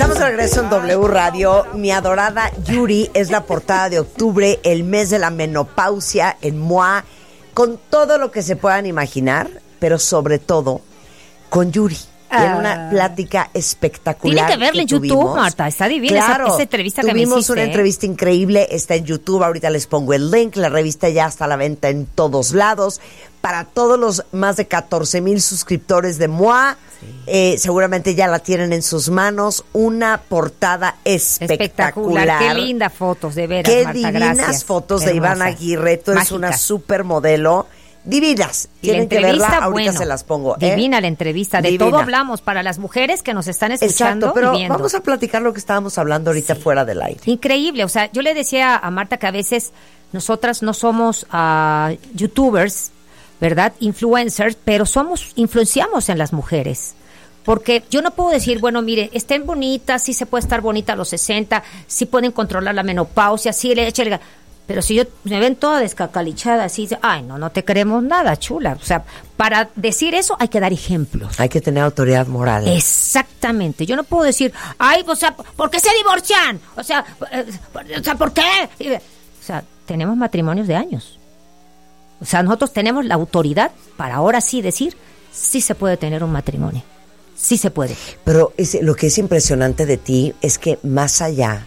Estamos de regreso en W Radio. Mi adorada Yuri es la portada de octubre, el mes de la menopausia en MOA, con todo lo que se puedan imaginar, pero sobre todo con Yuri. Tiene una plática espectacular. Tiene que verla en YouTube, Marta. Está divina esa entrevista que me hiciste. Tuvimos una entrevista increíble. Está en YouTube. Ahorita les pongo el link. La revista ya está a la venta en todos lados. Para todos los más de 14,000 suscriptores de MOA, seguramente ya la tienen en sus manos. Una portada espectacular. Qué lindas fotos, de veras, Qué Marta, divinas gracias. fotos de Ivana Aguirre. Tú eres una supermodelo. Divinas. Tienen que verla, ahorita se las pongo. Divina la entrevista, de todo hablamos para las mujeres que nos están escuchando. Exacto, pero y viendo. Vamos a platicar lo que estábamos hablando ahorita fuera del aire. Increíble, o sea, yo le decía a Marta que a veces nosotras no somos youtubers, ¿verdad? Influencers, pero influenciamos en las mujeres. Porque yo no puedo decir, bueno, mire, estén bonitas, sí se puede estar bonita a los 60, sí pueden controlar la menopausia, sí le echen... Pero si me ven toda descacalichada, así, ay, no te queremos nada, chula. O sea, para decir eso hay que dar ejemplos. Hay que tener autoridad moral. Exactamente. Yo no puedo decir, ay, o sea, ¿por qué se divorcian? O sea, ¿por qué? O sea, tenemos matrimonios de años. O sea, nosotros tenemos la autoridad para ahora sí decir, sí se puede tener un matrimonio. Sí se puede. Pero lo que es impresionante de ti es que más allá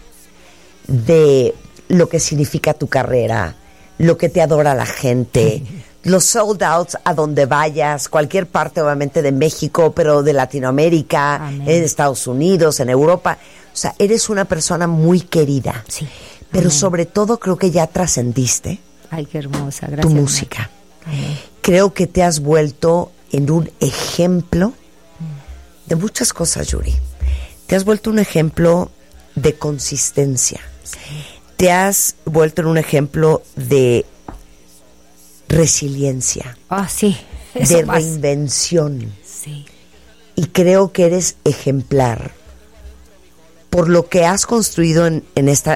de lo que significa tu carrera, lo que te adora la gente, los sold outs a donde vayas, cualquier parte obviamente de México, pero de Latinoamérica, en Estados Unidos, en Europa. O sea, eres una persona muy querida. Sí. Pero sobre todo creo que ya trascendiste. Ay, qué hermosa, gracias. Tu música. Creo que te has vuelto en un ejemplo de muchas cosas, Yuri. Te has vuelto un ejemplo de consistencia. Sí. Te has vuelto en un ejemplo de resiliencia. Sí. De reinvención. Sí. Y creo que eres ejemplar por lo que has construido en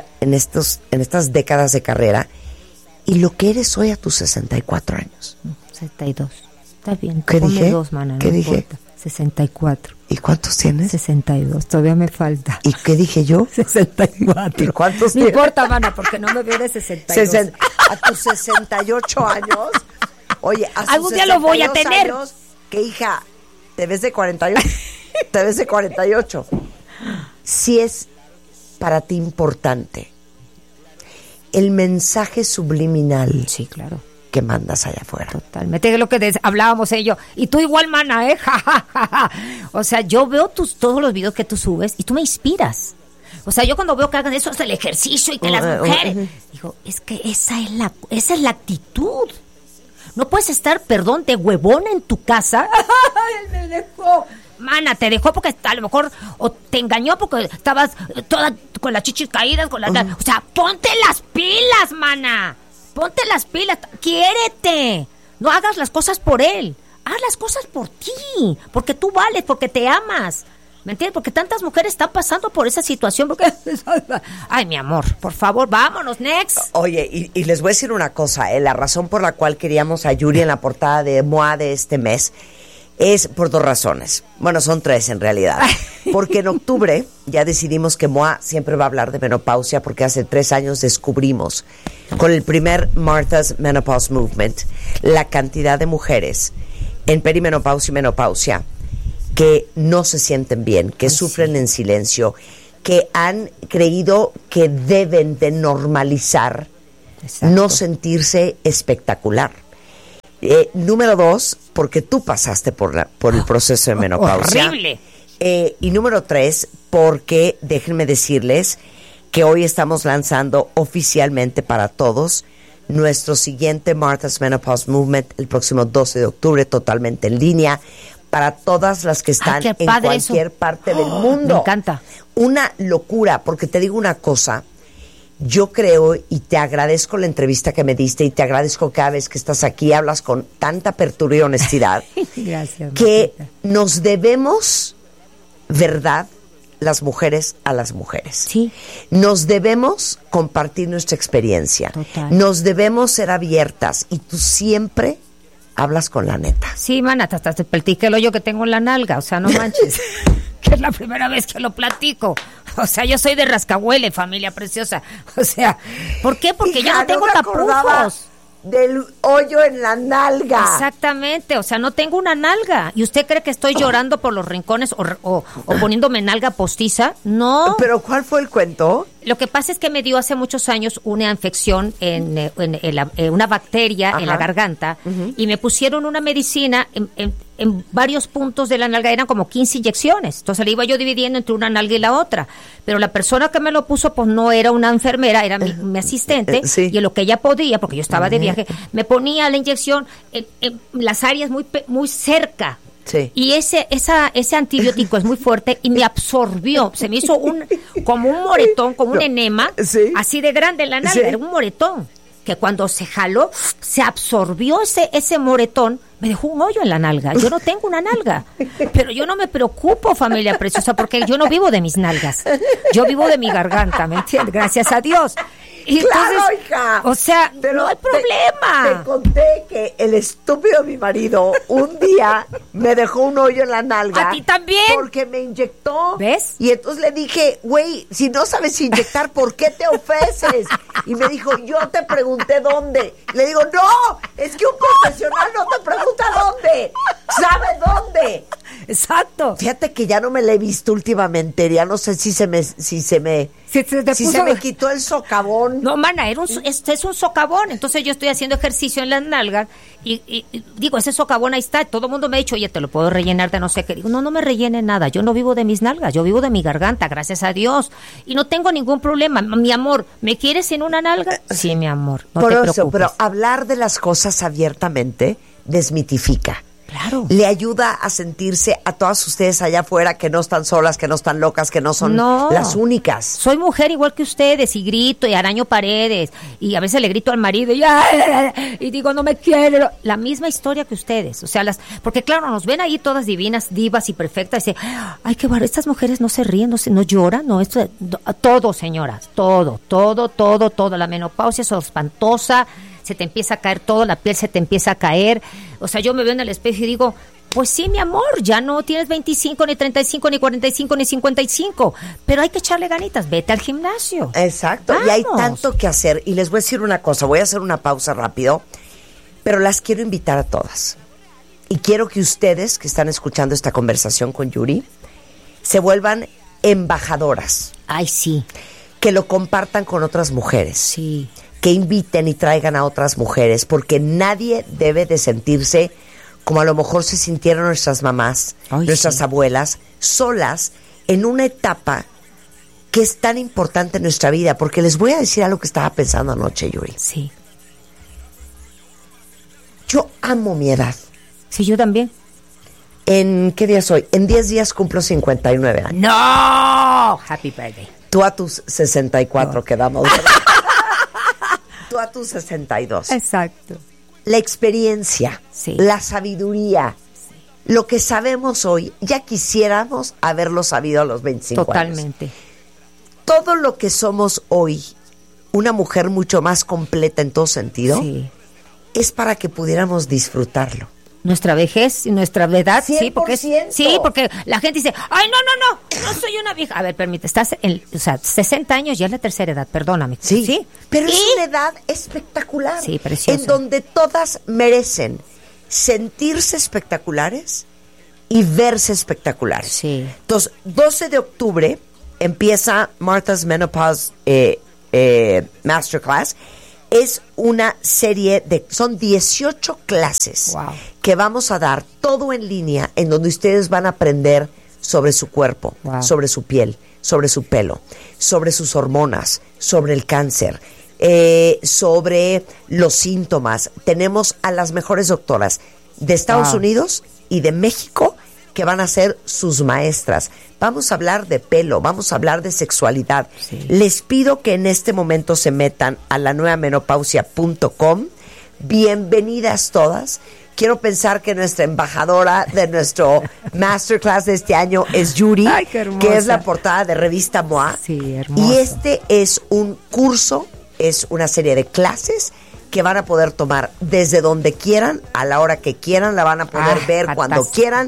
estas décadas de carrera y lo que eres hoy a tus 64 años. 62. Está bien. ¿Qué dije? ¿Qué dije? 64. ¿Y cuántos tienes? 62, todavía me falta. ¿Y qué dije yo? 64. ¿Y cuántos tienes? No importa, mana, porque no me veo de 62. A tus 68 años. Oye, a tus algún día lo voy a tener. Años, que hija, ¿te ves de 48? ¿Te ves de 48? Sí es para ti importante el mensaje subliminal. Sí, claro. Que mandas allá afuera. Totalmente, lo que hablábamos ellos. Y tú igual, mana, O sea, yo veo todos los videos que tú subes y tú me inspiras. O sea, yo cuando veo que hagan eso, hasta el ejercicio y que las mujeres... Digo, es que esa es la actitud. No puedes estar, perdón, de huevona en tu casa. Él me dejó. Mana, te dejó porque a lo mejor... O te engañó porque estabas toda con las chichis caídas. O sea, ponte las pilas, mana. Ponte las pilas, quiérete. No hagas las cosas por él. Haz las cosas por ti. Porque tú vales, porque te amas. ¿Me entiendes? Porque tantas mujeres están pasando por esa situación. Porque... Ay, mi amor, por favor, vámonos, next. Oye, y les voy a decir una cosa. La razón por la cual queríamos a Yuri en la portada de MOA de este mes es por dos razones. Bueno, son tres en realidad. Porque en octubre ya decidimos que MOA siempre va a hablar de menopausia porque hace 3 años descubrimos con el primer Martha's Menopause Movement la cantidad de mujeres en perimenopausia y menopausia que no se sienten bien, que sufren en silencio, que han creído que deben de normalizar no sentirse espectacular. Número 2, porque tú pasaste por el proceso de menopausia. ¡Horrible! Y número 3, porque déjenme decirles que hoy estamos lanzando oficialmente para todos nuestro siguiente Martha's Menopause Movement el próximo 12 de octubre, totalmente en línea, para todas las que están en cualquier parte del mundo. Me encanta. Una locura, porque te digo una cosa, yo creo, y te agradezco la entrevista que me diste, y te agradezco cada vez que estás aquí, hablas con tanta apertura y honestidad. Gracias. Que nos debemos, ¿verdad?, las mujeres a las mujeres. Sí. Nos debemos compartir nuestra experiencia. Total. Nos debemos ser abiertas, y tú siempre hablas con la neta. Sí, mana, hasta te platiqué el hoyo que tengo en la nalga, o sea, no manches. que es la primera vez que lo platico. O sea, yo soy de rascahuele, familia preciosa. O sea, ¿por qué? Porque yo no tengo tapujos. Del hoyo en la nalga. Exactamente, o sea, no tengo una nalga. ¿Y usted cree que estoy llorando por los rincones o poniéndome nalga postiza? No. ¿Pero cuál fue el cuento? Lo que pasa es que me dio hace muchos años una infección en una bacteria en la garganta y me pusieron una medicina en varios puntos de la nalga, eran como 15 inyecciones. Entonces le iba yo dividiendo entre una nalga y la otra. Pero la persona que me lo puso pues no era una enfermera, era mi asistente. Sí. Y en lo que ella podía, porque yo estaba de viaje, me ponía la inyección en las áreas muy cerca. Sí. Y ese antibiótico es muy fuerte y me absorbió. Se me hizo como un moretón, como un enema, sí, así de grande en la nalga, era un moretón. Que cuando se jaló, se absorbió ese moretón, me dejó un hoyo en la nalga. Yo no tengo una nalga, pero yo no me preocupo, familia preciosa, porque yo no vivo de mis nalgas. Yo vivo de mi garganta, ¿me entiendes? Gracias a Dios. Y claro, entonces, hija. O sea, pero no hay problema. Te conté que el estúpido de mi marido un día me dejó un hoyo en la nalga. ¿A ti también? Porque me inyectó. ¿Ves? Y entonces le dije, güey, si no sabes inyectar, ¿por qué te ofreces? Y me dijo, yo te pregunté dónde. Le digo, no, es que un profesional no te pregunta dónde. ¿Sabe dónde? Exacto. Fíjate que ya no me la he visto últimamente. Ya no sé si se me quitó el socavón. No, mana, es un socavón. Entonces yo estoy haciendo ejercicio en las nalgas y digo, ese socavón ahí está. Todo el mundo me ha dicho, oye, te lo puedo rellenar de no sé qué. Digo, no me rellene nada. Yo no vivo de mis nalgas, yo vivo de mi garganta, gracias a Dios. Y no tengo ningún problema. Mi amor, ¿me quieres sin una nalga? Sí, mi amor, no por te eso, preocupes. pero hablar de las cosas abiertamente desmitifica. Claro. Le ayuda a sentirse a todas ustedes allá afuera que no están solas, que no están locas, que no son las únicas. Soy mujer igual que ustedes y grito y araño paredes y a veces le grito al marido y digo no me quiero. La misma historia que ustedes, o sea, porque claro, nos ven ahí todas divinas, divas y perfectas y dicen, ay, qué barro, estas mujeres no se ríen, no lloran, no, esto, todo, señoras, todo, la menopausia es espantosa. Se te empieza a caer todo, la piel se te empieza a caer. O sea, yo me veo en el espejo y digo, pues sí, mi amor, ya no tienes 25, ni 35, ni 45, ni 55. Pero hay que echarle ganitas, vete al gimnasio. Exacto, Vamos. Y hay tanto que hacer. Y les voy a decir una cosa, voy a hacer una pausa rápido, pero las quiero invitar a todas. Y quiero que ustedes, que están escuchando esta conversación con Yuri, se vuelvan embajadoras. Ay, sí. Que lo compartan con otras mujeres. Sí. Que inviten y traigan a otras mujeres, porque nadie debe de sentirse como a lo mejor se sintieron nuestras mamás, nuestras abuelas, solas en una etapa que es tan importante en nuestra vida, porque les voy a decir algo que estaba pensando anoche, Yuri. Sí. Yo amo mi edad. Sí, yo también. ¿En qué día soy? En 10 días cumplo 59 años. ¡No! Happy birthday. Tú a tus 64 quedamos. Tú a tus 62. Exacto. La experiencia, sí, la sabiduría, sí, lo que sabemos hoy, ya quisiéramos haberlo sabido a los 25 Totalmente. años. Todo lo que somos hoy, una mujer mucho más completa en todo sentido, sí, es para que pudiéramos disfrutarlo. Nuestra vejez y nuestra edad, 100%. sí, porque la gente dice, ay, no soy una vieja. A ver, permite, estás 60 años, ya es la tercera edad, perdóname. Sí, pero es una edad espectacular. Sí, preciosa. En donde todas merecen sentirse espectaculares y verse espectaculares. Sí. Entonces, 12 de octubre empieza Martha's Menopause Masterclass. Es una serie son 18 clases, wow, que vamos a dar todo en línea, en donde ustedes van a aprender sobre su cuerpo, wow, sobre su piel, sobre su pelo, sobre sus hormonas, sobre el cáncer, sobre los síntomas. Tenemos a las mejores doctoras de Estados wow, Unidos y de México que van a ser sus maestras. Vamos a hablar de pelo, vamos a hablar de sexualidad. Sí. Les pido que en este momento se metan a lanuevamenopausia.com. Bienvenidas todas. Quiero pensar que nuestra embajadora de nuestro masterclass de este año es Yuri. Ay, qué hermosa. Que es la portada de revista MOA. Sí, hermoso. Y este es un curso, es una serie de clases que van a poder tomar desde donde quieran, a la hora que quieran, la van a poder ver fantástico, cuando quieran.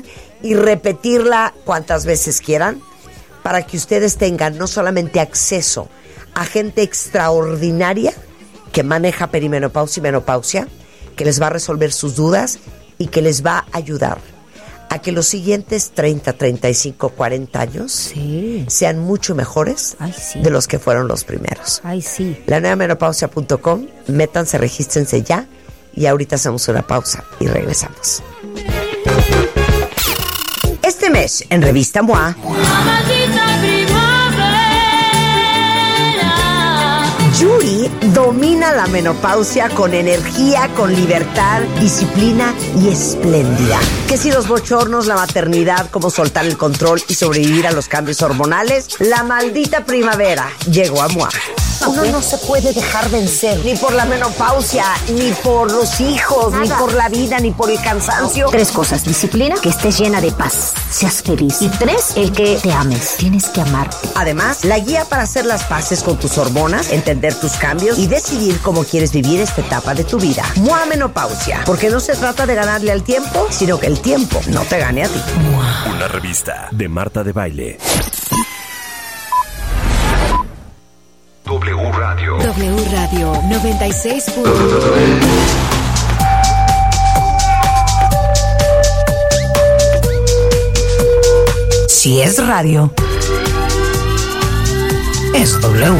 y repetirla cuantas veces quieran para que ustedes tengan no solamente acceso a gente extraordinaria que maneja perimenopausia y menopausia, que les va a resolver sus dudas y que les va a ayudar a que los siguientes 30, 35, 40 años sean mucho mejores de los que fueron los primeros. Ay, sí. lanuevamenopausia.com, métanse, regístrense ya y ahorita hacemos una pausa y regresamos. Este mes en Revista MOA, Yuri domina la menopausia con energía, con libertad, disciplina y espléndida. Que si los bochornos, la maternidad, cómo soltar el control y sobrevivir a los cambios hormonales, la maldita primavera llegó a MOA. Uno no se puede dejar vencer, ni por la menopausia, ni por los hijos, ni por la vida, ni por el cansancio. 3 cosas: disciplina, que estés llena de paz, seas feliz. Y 3, el que te ames. Tienes que amarte. Además, la guía para hacer las paces con tus hormonas, entender tus cambios y decidir cómo quieres vivir esta etapa de tu vida. MOA Menopausia, porque no se trata de ganarle al tiempo, sino que el tiempo no te gane a ti. Una revista de Marta de Baile. W Radio 96. Si es radio, es W.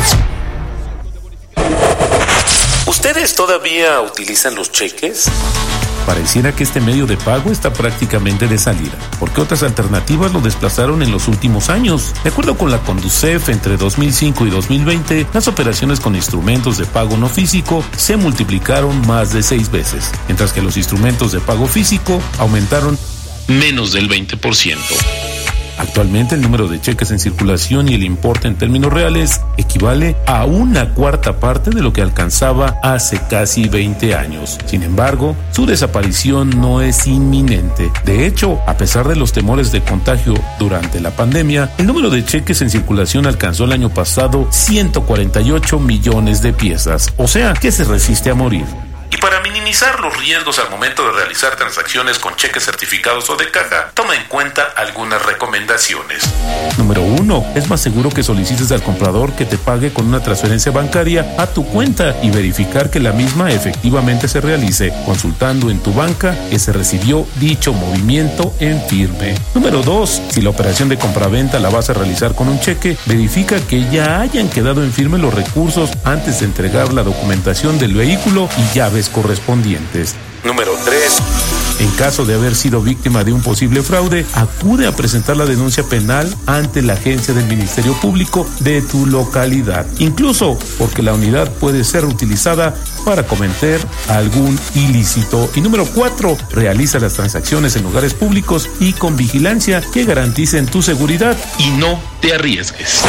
¿Ustedes todavía utilizan los cheques? Pareciera que este medio de pago está prácticamente de salida, porque otras alternativas lo desplazaron en los últimos años. De acuerdo con la Conducef, entre 2005 y 2020, las operaciones con instrumentos de pago no físico se multiplicaron más de 6 veces, mientras que los instrumentos de pago físico aumentaron menos del 20%. Actualmente el número de cheques en circulación y el importe en términos reales equivale a 1/4 parte de lo que alcanzaba hace casi 20 años. Sin embargo, su desaparición no es inminente. De hecho, a pesar de los temores de contagio durante la pandemia, el número de cheques en circulación alcanzó el año pasado 148 millones de piezas, o sea, que se resiste a morir. Y para minimizar los riesgos al momento de realizar transacciones con cheques certificados o de caja, toma en cuenta algunas recomendaciones. Número 1. Es más seguro que solicites al comprador que te pague con una transferencia bancaria a tu cuenta y verificar que la misma efectivamente se realice, consultando en tu banca que se recibió dicho movimiento en firme. Número 2. Si la operación de compraventa la vas a realizar con un cheque, verifica que ya hayan quedado en firme los recursos antes de entregar la documentación del vehículo y llaves correspondientes. Número 3. En caso de haber sido víctima de un posible fraude, acude a presentar la denuncia penal ante la agencia del Ministerio Público de tu localidad, incluso porque la unidad puede ser utilizada para cometer algún ilícito. Y número 4, realiza las transacciones en lugares públicos y con vigilancia que garanticen tu seguridad y no te arriesgues.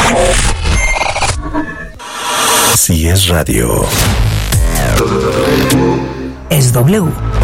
Si es radio, es W.